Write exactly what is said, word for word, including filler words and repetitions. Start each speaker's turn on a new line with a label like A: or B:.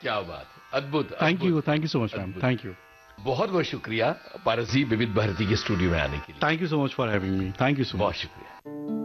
A: क्या बात है, अद्भुत।
B: Thank you, thank you so much ma'am, thank you.
A: बहुत बहुत शुक्रिया पारस जी विविध भारती के स्टूडियो में आने के लिए।
B: Thank you so much for having me, thank you so much.
A: बहुत शुक्रिया।